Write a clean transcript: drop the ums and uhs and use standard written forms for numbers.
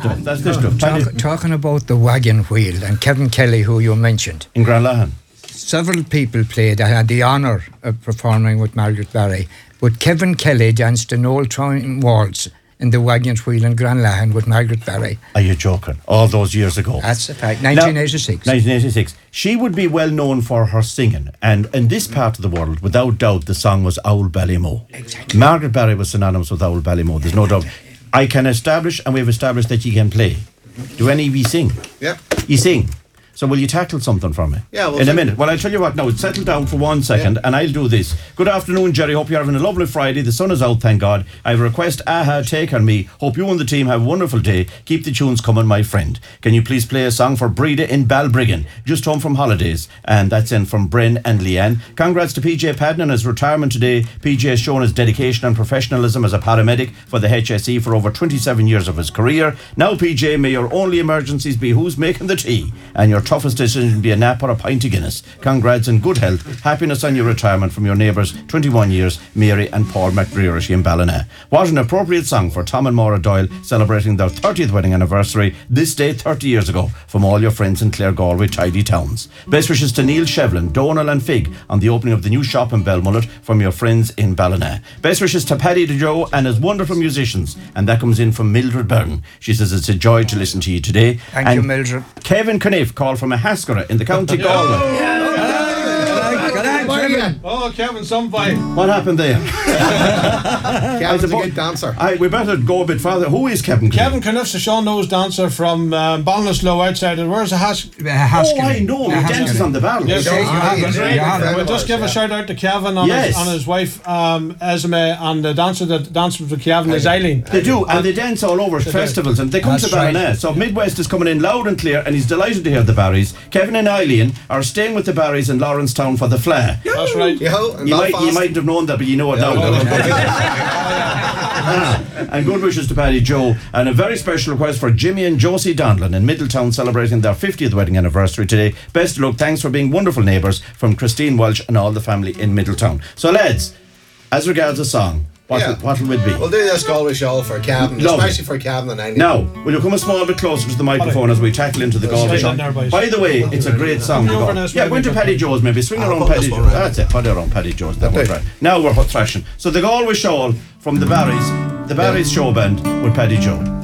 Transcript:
stuff. That's the stuff. Talking about the wagon wheel and Kevin Kelly, who you mentioned. In Granlahan. Several people played. I had the honour of performing with Margaret Barry. But Kevin Kelly danced an old time waltz in the wagon wheel in Granlahan with Margaret Barry. Are you joking? All those years ago. That's a fact. 1986. 1986. She would be well known for her singing. And in this part of the world, without doubt, the song was Owl Ballymo. Exactly. Margaret Barry was synonymous with Owl Ballymo. There's no doubt. I can establish, and we've established that you can play. Do any of you sing? Yeah. You sing. So will you tackle something for me? Yeah, we'll in a minute. Well, I'll tell you what now. Settle down for 1 second and I'll do this. Good afternoon, Jerry. Hope you're having a lovely Friday. The sun is out, thank God. I have a request. Aha, take on me. Hope you and the team have a wonderful day. Keep the tunes coming, my friend. Can you please play a song for Breda in Balbriggan? Just home from holidays. And that's in from Bryn and Leanne. Congrats to PJ Padden on his retirement today. PJ has shown his dedication and professionalism as a paramedic for the HSE for over 27 years of his career. Now, PJ, may your only emergencies be who's making the tea and your toughest decision be a nap or a pint of Guinness. Congrats and good health. Happiness on your retirement from your neighbours, 21 years, Mary and Paul McBrearity in Ballina. What an appropriate song for Tom and Maura Doyle celebrating their 30th wedding anniversary this day 30 years ago from all your friends in Clare Galway tidy towns. Best wishes to Neil Shevlin, Donal and Fig on the opening of the new shop in Belmullet from your friends in Ballina. Best wishes to Paddy DeJoe and his wonderful musicians, and that comes in from Mildred Byrne. She says it's a joy to listen to you today. Thank you, Mildred. Kevin Caniff called from a Haskara in the County Galway. Oh, Kevin, somebody. What happened there? Kevin's a good dancer. We better go a bit further. Who is Kevin Caniff? Kevin Caniff's a Sean Nose dancer from Ballinasloe outside. Where's the Oh, I know. He dances on the barrel. Yes, we'll just give a shout out to Kevin on his wife Esme, and the dancer that dances with Kevin is Eileen. They do, and they dance all over festivals, and they come to Ballina. So Midwest is coming in loud and clear, and he's delighted to hear the Barrys. Kevin and Eileen are staying with the Barrys in Lawrencetown for the Fla. That's right. You might have known that, but you know it now. And good wishes to Paddy Joe, and a very special request for Jimmy and Josie Donlan in Middletown celebrating their 50th wedding anniversary today. Best of luck, thanks for being wonderful neighbours from Christine Welsh and all the family in Middletown. So lads, as regards a song, what will it be? We'll do this Galway show for Kevin, especially for Kevin and Eileen. Now, will you come a small bit closer to the microphone as we tackle into the Galway show? By the way, it's a great song to go. Yeah, go into Paddy Joe's maybe, swing around Paddy Joe's. That's it, put it around Paddy Joe's. Now we're thrashing. So the Galway show from the Barrys show band with Paddy Joe.